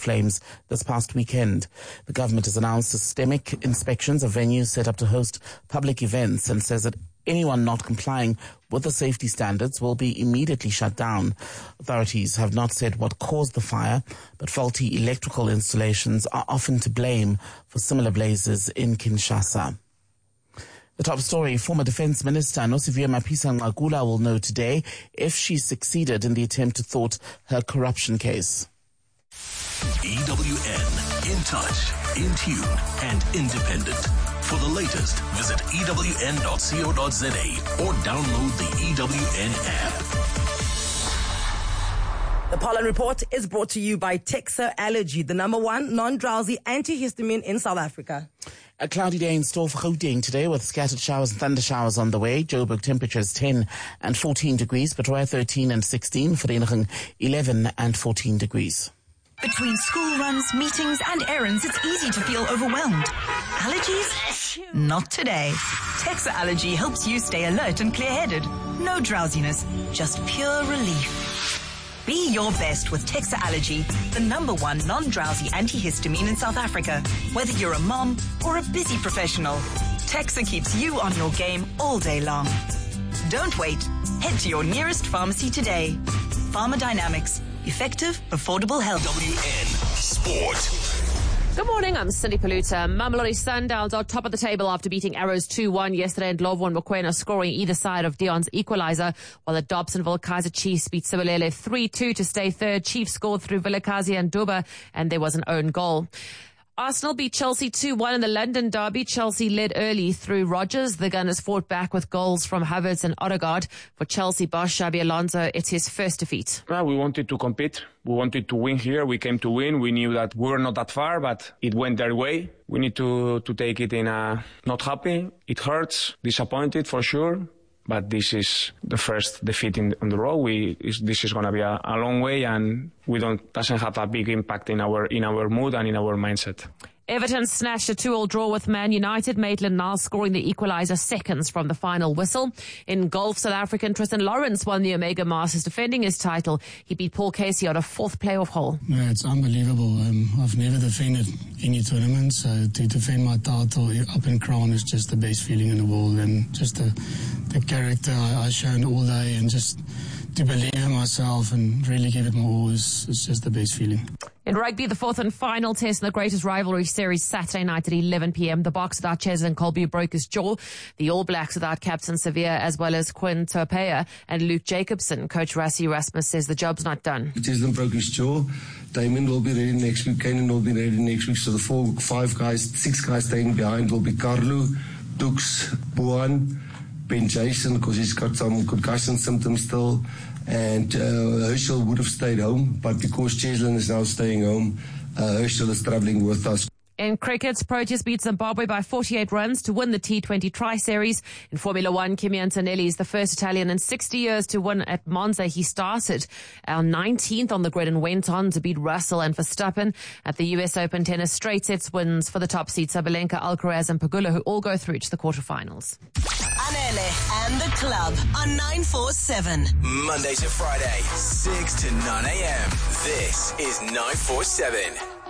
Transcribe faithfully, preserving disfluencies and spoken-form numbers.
flames this past weekend. The government has announced systemic inspections of venues set up to host public events and says that anyone not complying with the safety standards will be immediately shut down. Authorities have not said what caused the fire, but faulty electrical installations are often to blame for similar blazes in Kinshasa. The top story, former Defence Minister Nosiviwe Mapisa-Nqakula will know today if she succeeded in the attempt to thwart her corruption case. E W N, in touch, in tune, and independent. For the latest, visit E W N dot co dot za or download the E W N app. The Pollen Report is brought to you by Texa Allergy, the number one non-drowsy antihistamine in South Africa. A cloudy day in store for Gauteng today with scattered showers and thunder showers on the way. Joburg temperatures ten and fourteen degrees, Pretoria thirteen and sixteen, Vereeniging eleven and fourteen degrees. Between school runs, meetings and errands, it's easy to feel overwhelmed. Allergies? Not today. Texa Allergy helps you stay alert and clear-headed. No drowsiness, just pure relief. Be your best with Texa Allergy, the number one non-drowsy antihistamine in South Africa. Whether you're a mom or a busy professional, Texa keeps you on your game all day long. Don't wait. Head to your nearest pharmacy today. Pharmadynamics. Effective, affordable health. W N Sport. Good morning, I'm Cindy Paluta. Mamelodi Sundowns are top of the table after beating Arrows two one yesterday, and Ndlovu and Mokoena scoring either side of Dion's equalizer, while the Dobsonville Kaizer Chiefs beat Sibulele three two to stay third. Chiefs scored through Vilakazi and Duba, and there was an own goal. Arsenal beat Chelsea two one in the London derby. Chelsea led early through Rodgers. The Gunners fought back with goals from Havertz and Odegaard. For Chelsea boss Xabi Alonso, it's his first defeat. Well, we wanted to compete. We wanted to win here. We came to win. We knew that we were not that far, but it went their way. We need to, to take it in a not happy. It hurts, disappointed for sure. But this is the first defeat in, on the road. We is, this is going to be a, a long way, and we don't doesn't have a big impact in our in our mood and in our mindset. Everton snatched a two all draw with Man United, Maitland-Niles scoring the equaliser seconds from the final whistle. In golf, South African Tristan Lawrence won the Omega Masters, defending his title. He beat Paul Casey on a fourth playoff hole. Yeah, it's unbelievable. Um, I've never defended any tournament, so to defend my title up in Crown is just the best feeling in the world, and just the, the character I, I shown all day, and just to believe in myself and really give it my all is, is just the best feeling. In rugby, the fourth and final test in the greatest rivalry series Saturday night at eleven p.m. The Boks without Cheslin Kolbe broke his jaw. The All Blacks without captain Sevilla, as well as Quinn Topea and Luke Jacobson. Coach Rassie Erasmus says the job's not done. Cheslin broke his jaw. Damon will be ready next week. Kanan will be ready next week. So the four, five guys, six guys staying behind will be Carlo, Dux, Boan, Ben Jason, because he's got some concussion symptoms still. And uh, Herschel would have stayed home, but because Cheslin is now staying home, uh, Herschel is travelling with us. In cricket, Proteas beat Zimbabwe by forty-eight runs to win the T twenty Tri-Series. In Formula One, Kimi Antonelli is the first Italian in sixty years to win at Monza. He started our nineteenth on the grid and went on to beat Russell and Verstappen. At the U S Open tennis, straight sets wins for the top seeds Sabalenka, Alcaraz and Pegula, who all go through to the quarterfinals. Anele and the Club on nine four seven. Monday to Friday, six to nine a.m. This is nine four seven.